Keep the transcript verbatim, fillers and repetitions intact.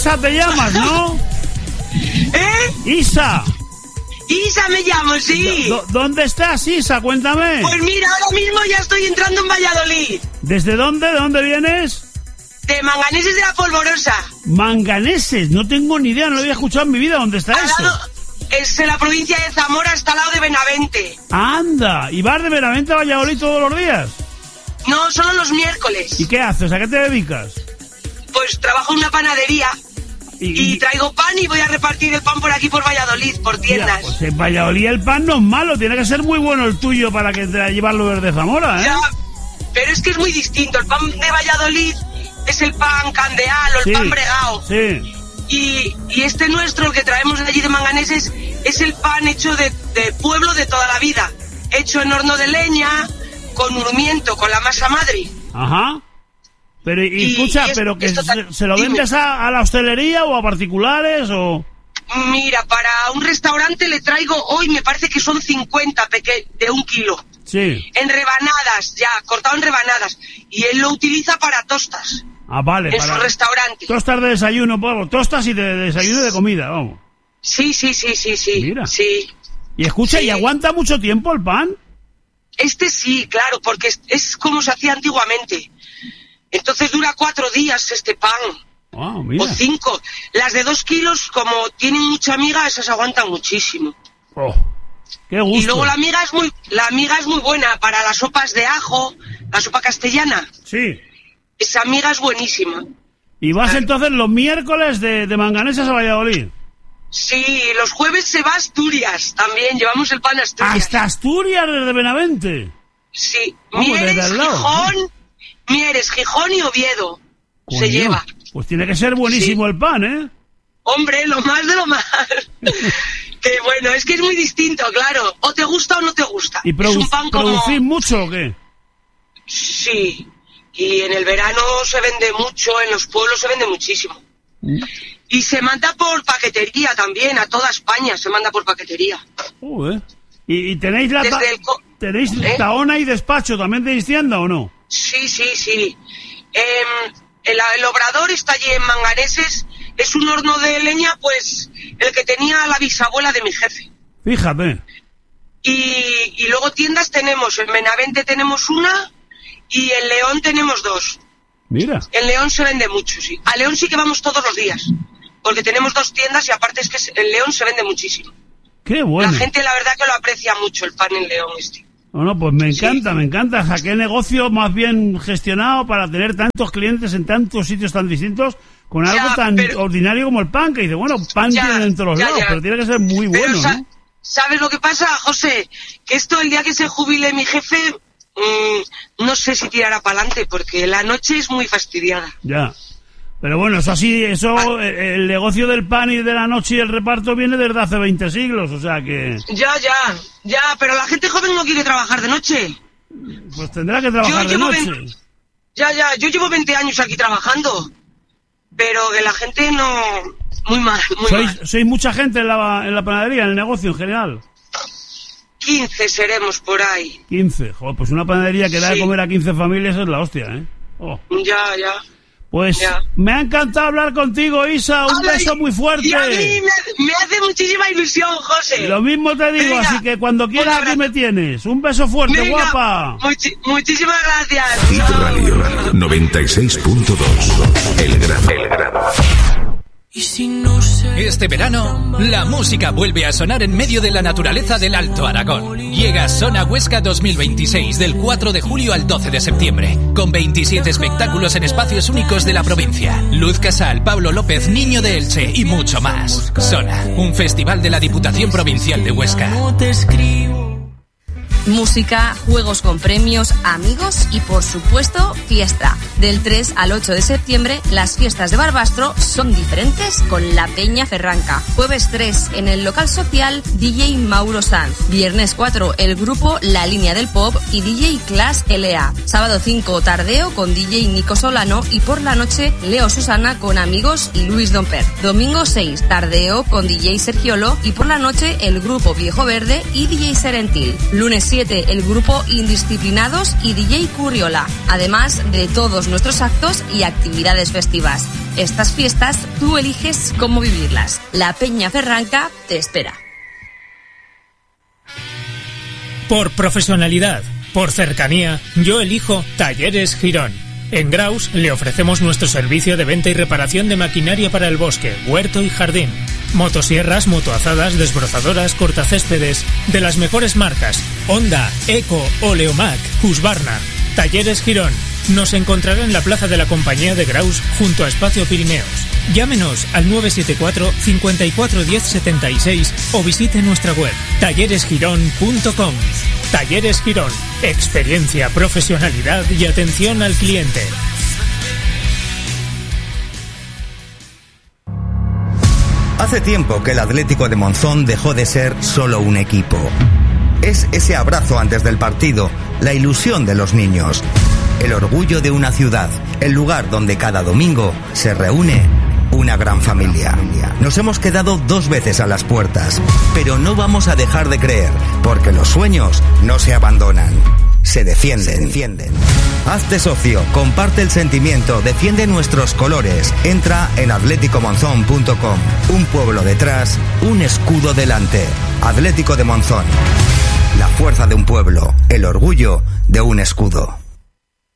Isa te llamas, ¿no? ¿Eh? Isa. Isa me llamo, sí. Do- ¿Dónde estás, Isa? Cuéntame. Pues mira, ahora mismo ya estoy entrando en Valladolid. ¿Desde dónde? ¿De dónde vienes? De Manganeses de la Polvorosa. Manganeses, no tengo ni idea, no lo había escuchado en mi vida. ¿Dónde está Al eso? lado, es en la provincia de Zamora, está al lado de Benavente. Anda, ¿y vas de Benavente a Valladolid todos los días? No, solo los miércoles. ¿Y qué haces? ¿A qué te dedicas? Pues trabajo en una panadería. Y, y traigo pan y voy a repartir el pan por aquí, por Valladolid, por tiendas. Ya, pues en Valladolid el pan no es malo, tiene que ser muy bueno el tuyo para que te llevarlo desde Zamora, ¿eh? Ya, pero es que es muy distinto. El pan de Valladolid es el pan candeal o el sí, pan bregao. Sí. Y, y este nuestro, el que traemos de allí de Manganeses, es el pan hecho de, de pueblo de toda la vida. Hecho en horno de leña, con urmiento, con la masa madre. Ajá. Pero, y, Y- escucha, y es- pero que esto se, ta- se lo dime. vendes a, a la hostelería o a particulares o... Mira, para un restaurante le traigo hoy, me parece que son cincuenta peque- de un kilo. Sí. En rebanadas, ya, cortado en rebanadas. Y él lo utiliza para tostas. Ah, vale, En para... su restaurante. Tostas de desayuno, pues, tostas y de, de desayuno y de comida, vamos. Sí, sí, sí, sí, sí. Mira. Sí. Y escucha, Sí. ¿y aguanta mucho tiempo el pan? Este sí, claro, porque es, es como se hacía antiguamente. Entonces dura cuatro días este pan. Ah, mira. O cinco. Las de dos kilos, como tienen mucha miga, esas aguantan muchísimo. Oh, qué gusto. Y luego la miga es muy, la miga es muy buena para las sopas de ajo, la sopa castellana. Sí. Esa miga es buenísima. Y vas Claro. entonces los miércoles de, de Manganeses a Valladolid. Sí, los jueves se va a Asturias también, llevamos el pan a Asturias. Hasta Asturias desde Benavente. Sí, Vamos, Mieres, desde al lado. Gijón, Mieres, Gijón y Oviedo se Coño, lleva. Pues tiene que ser buenísimo Sí. el pan, ¿eh? Hombre, lo más de lo más. Que bueno, es que es muy distinto, claro. O te gusta o no te gusta. ¿Y es produ- un pan como... producir mucho o qué? Sí. Y en el verano se vende mucho, en los pueblos se vende muchísimo. Y se manda por paquetería también, a toda España se manda por paquetería. Joder. ¿Y, y tenéis la ta- Desde el co- tenéis ¿Eh? taona y despacho? ¿También tenéis tienda o no? Sí, sí, sí. Em, el, el obrador está allí en Manganeses, es un horno de leña, pues, el que tenía la bisabuela de mi jefe. Fíjate. Y, y luego tiendas tenemos, en Benavente tenemos una y en León tenemos dos. Mira. En León se vende mucho, sí. A León sí que vamos todos los días, porque tenemos dos tiendas y aparte es que se- en León se vende muchísimo. Qué bueno. La gente la verdad que lo aprecia mucho el pan en León este. No, no, pues me encanta, Sí. me encanta. O sea, qué negocio más bien gestionado para tener tantos clientes en tantos sitios tan distintos con algo Ya, tan pero- ordinario como el pan, que dice, bueno, pan Ya, tienen en todos los ya, lados, ya. pero tiene que ser muy Pero bueno, sa- ¿no? ¿sabes lo que pasa, José? Que esto el día que se jubile mi jefe, mmm, no sé si tirará para adelante, porque la noche es muy fastidiada. Ya. Pero bueno, eso así, eso, eh, el negocio del pan y de la noche y el reparto viene desde hace veinte siglos, o sea que, Ya, ya, ya, pero la gente joven no quiere trabajar de noche. pues tendrá que trabajar Yo de llevo noche. veinte Ya, ya, yo llevo veinte años aquí trabajando, pero que la gente no... Muy mal, muy ¿Sois, mal. sois mucha gente en la, en la panadería, en el negocio en general? quince seremos por ahí. quince. Joder, pues una panadería que da de Sí. comer a quince familias es la hostia, ¿eh? Oh. Ya, ya. Pues Ya. me ha encantado hablar contigo, Isa. Un Ay, beso muy fuerte. Y a mí me, me hace muchísima ilusión, José. Lo mismo te digo, Venga, así que cuando un quieras abrazo. aquí me tienes. Un beso fuerte, Venga, guapa. muchi- muchísimas gracias. Hit Radio noventa y seis punto dos. El Grano. El Grano. Este verano, la música vuelve a sonar en medio de la naturaleza del Alto Aragón. Llega Sona Huesca dos mil veintiséis del cuatro de julio al doce de septiembre, con veintisiete espectáculos en espacios únicos de la provincia. Luz Casal, Pablo López, Niño de Elche y mucho más. Sona, un festival de la Diputación Provincial de Huesca. Música, juegos con premios, amigos y por supuesto fiesta. Del tres al ocho de septiembre las fiestas de Barbastro son diferentes con la Peña Ferranca. Jueves tres en el local social D J Mauro Sanz. Viernes cuatro el grupo La Línea del Pop y D J Class L A. Sábado cinco tardeo con D J Nico Solano y por la noche Leo Susana con amigos y Luis Domper. Domingo seis tardeo con D J Sergiolo y por la noche el grupo Viejo Verde y D J Serentil. Lunes siete el grupo Indisciplinados y D J Curriola, además de todos nuestros actos y actividades festivas. Estas fiestas tú eliges cómo vivirlas. La Peña Ferranca te espera. Por profesionalidad, por cercanía, yo elijo Talleres Girón. En Graus le ofrecemos nuestro servicio de venta y reparación de maquinaria para el bosque, huerto y jardín. Motosierras, motoazadas, desbrozadoras, cortacéspedes, de las mejores marcas, Honda, Eco, Oleomac, Husqvarna. Talleres Girón. Nos encontrará en la plaza de la Compañía de Graus junto a Espacio Pirineos. Llámenos al nueve siete cuatro, cinco cuatro uno cero, siete seis o visite nuestra web talleres girón punto com. Talleres Girón. Experiencia, profesionalidad y atención al cliente. Hace tiempo que el Atlético de Monzón dejó de ser solo un equipo. Es ese abrazo antes del partido, la ilusión de los niños, el orgullo de una ciudad, el lugar donde cada domingo se reúne una gran familia. Nos hemos quedado dos veces a las puertas, pero no vamos a dejar de creer, porque los sueños no se abandonan, se defienden. Se defienden. Hazte socio, comparte el sentimiento, defiende nuestros colores. Entra en atlético monzón punto com. Un pueblo detrás, un escudo delante. Atlético de Monzón. La fuerza de un pueblo, el orgullo de un escudo.